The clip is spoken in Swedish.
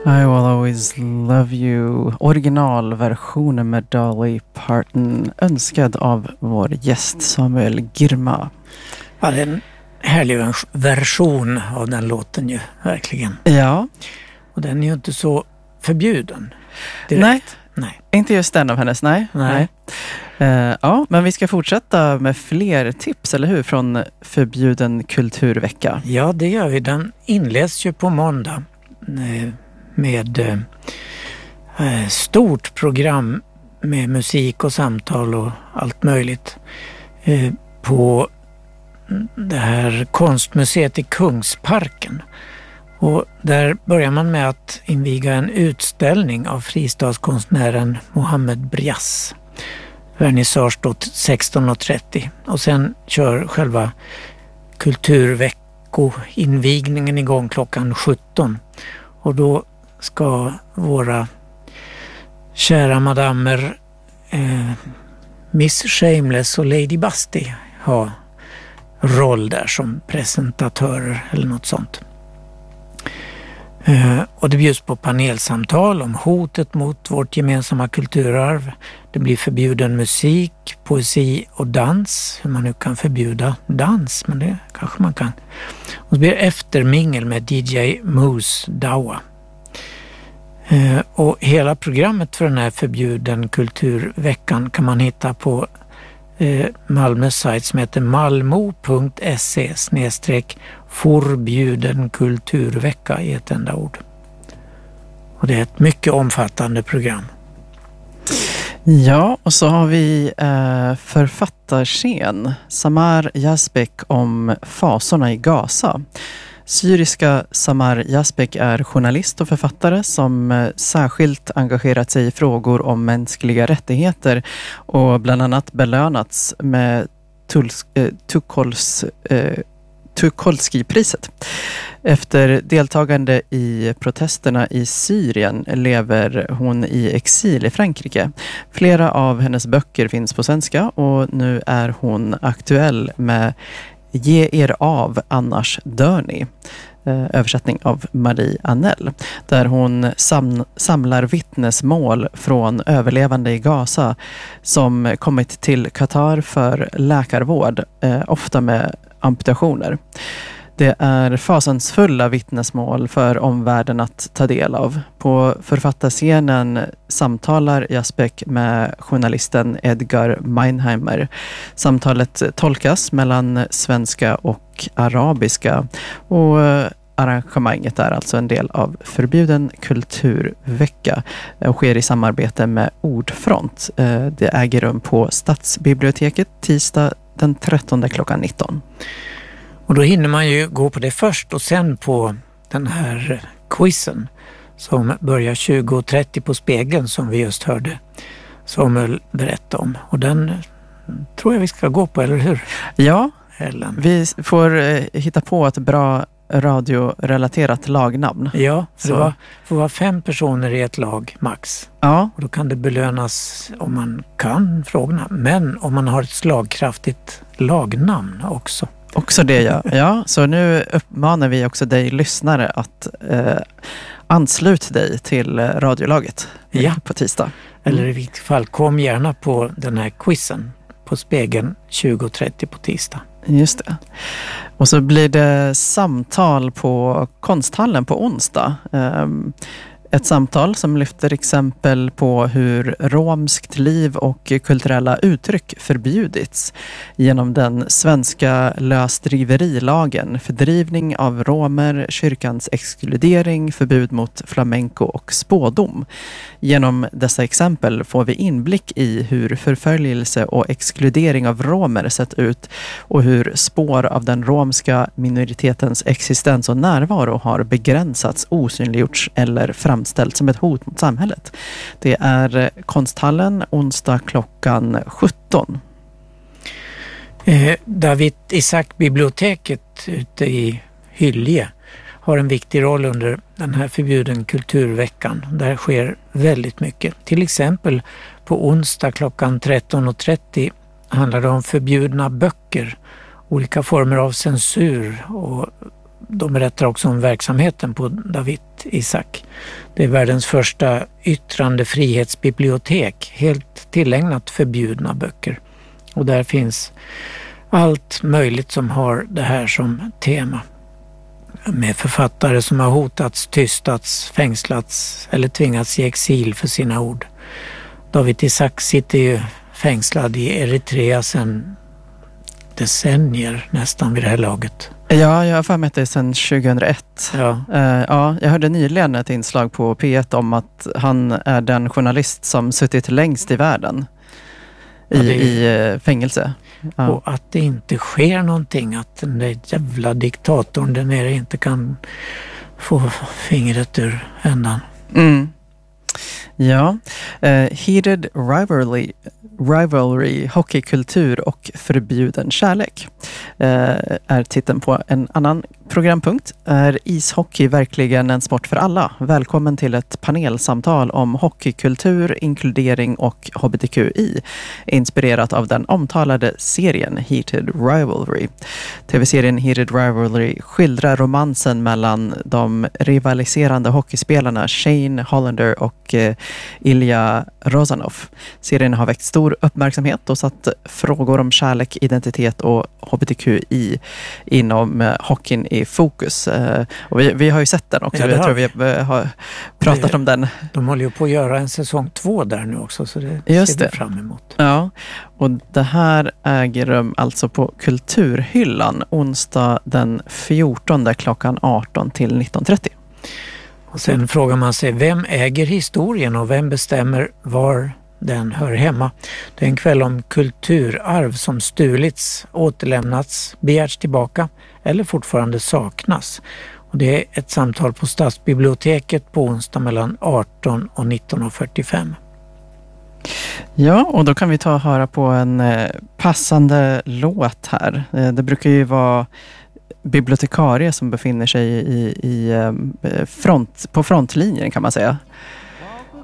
I will always love you. Originalversionen med Dolly Parton, önskad av vår gäst Samuel Girma. Ja, det är en härlig version av den låten ju, verkligen. Ja. Och den är ju inte så förbjuden direkt. Nej. Inte just den av hennes, nej. Ja, men vi ska fortsätta med fler tips, eller hur? Från Förbjuden kulturvecka. Ja, det gör vi. Den inleds ju på måndag med stort program med musik och samtal och allt möjligt på det här konstmuseet i Kungsparken. Och där börjar man med att inviga en utställning av fristadskonstnären Mohammed Brias. Vernissage då 16.30. Och sen kör själva kulturveckoinvigningen igång klockan 17. Och då ska våra kära madamer Miss Shameless och Lady Busty ha roll där som presentatörer eller något sånt. Och det bjuds på panelsamtal om hotet mot vårt gemensamma kulturarv. Det blir förbjuden musik, poesi och dans. Hur man nu kan förbjuda dans, men det kanske man kan. Och så blir det eftermingel med DJ Moose Dawa. Och hela programmet för den här förbjuden kulturveckan kan man hitta på Malmös sajt som heter malmo.se/förbjuden kulturvecka i ett enda ord. Och det är ett mycket omfattande program. Ja, och så har vi författarscen Samar Yazbek om fasorna i Gaza. Syriska Samar Yazbek är journalist och författare som särskilt engagerat sig i frågor om mänskliga rättigheter och bland annat belönats med Tucholsky-priset. Efter deltagande i protesterna i Syrien lever hon i exil i Frankrike. Flera av hennes böcker finns på svenska och nu är hon aktuell med Ge er av, annars dör ni. Översättning av Marie Annell, där hon samlar vittnesmål från överlevande i Gaza som kommit till Qatar för läkarvård, ofta med amputationer. Det är fasansfulla vittnesmål för omvärlden att ta del av. På författarscenen samtalar Yazbek med journalisten Edgar Meinheimer. Samtalet tolkas mellan svenska och arabiska och arrangemanget är alltså en del av Förbjuden kulturvecka och sker i samarbete med Ordfront. Det äger rum på Stadsbiblioteket tisdag den 13 klockan 19. Och då hinner man ju gå på det först och sen på den här quizen som börjar 20.30 på Spegeln som vi just hörde Samuel berätta om. Och den tror jag vi ska gå på, eller hur? Ja, Ellen. Vi får hitta på ett bra radiorelaterat lagnamn. Ja, för det får vara 5 personer i ett lag max. Ja. Och då kan det belönas om man kan frågorna. Men om man har ett slagkraftigt lagnamn också. Också det, ja. Ja, så nu uppmanar vi också dig lyssnare att ansluta dig till radiolaget på tisdag. Eller i vilket fall, kom gärna på den här quizen på Spegeln 20.30 på tisdag. Just det. Och så blir det samtal på Konsthallen på onsdag. Ett samtal som lyfter exempel på hur romskt liv och kulturella uttryck förbjudits genom den svenska lösdriverilagen, fördrivning av romer, kyrkans exkludering, förbud mot flamenco och spådom. Genom dessa exempel får vi inblick i hur förföljelse och exkludering av romer sett ut och hur spår av den romska minoritetens existens och närvaro har begränsats, osynliggjorts eller framställt som ett hot mot samhället. Det är Konsthallen onsdag klockan 17. David Isaac-biblioteket ute i Hyllie har en viktig roll under den här förbjuden kulturveckan. Där sker väldigt mycket. Till exempel på onsdag klockan 13.30 handlar det om förbjudna böcker, olika former av censur och de berättar också om verksamheten på David Isaac. Det är världens första yttrandefrihetsbibliotek, helt tillägnat förbjudna böcker. Och där finns allt möjligt som har det här som tema. Med författare som har hotats, tystats, fängslats eller tvingats i exil för sina ord. David Isaac sitter ju fängslad i Eritrea sedan decennier nästan vid det här laget. Ja, jag har för mig att det är sedan 2001. Ja. Ja, jag hörde nyligen ett inslag på P1 om att han är den journalist som suttit längst i världen i fängelse. Ja. Och att det inte sker någonting, att den där jävla diktatorn där nere inte kan få fingret ur ändan. Mm. Ja, Heated Rivalry, hockeykultur och förbjuden kärlek är titeln på en annan programpunkt. Är ishockey verkligen en sport för alla? Välkommen till ett panelsamtal om hockeykultur, inkludering och hbtqi, inspirerat av den omtalade serien Heated Rivalry. TV-serien Heated Rivalry skildrar romansen mellan de rivaliserande hockeyspelarna Shane Hollander och Ilja Rozanov. Serien har väckt stor uppmärksamhet och satt frågor om kärlek, identitet och hbtqi inom hockeyn i fokus. Och vi har ju sett den också. Jag tror vi har pratat om den. De håller ju på att göra en säsong 2 där nu också, så det just ser vi fram emot. Ja, och det här äger rum alltså på Kulturhyllan onsdag den 14 klockan 18 till 19:30. Och sen frågar man sig, vem äger historien och vem bestämmer var den hör hemma? Det är en kväll om kulturarv som stulits, återlämnats, begärts tillbaka eller fortfarande saknas. Och det är ett samtal på Stadsbiblioteket på onsdag mellan 18 och 19:45. Ja, och då kan vi ta och höra på en passande låt här. Det brukar ju vara bibliotekarie som befinner sig på frontlinjen, kan man säga.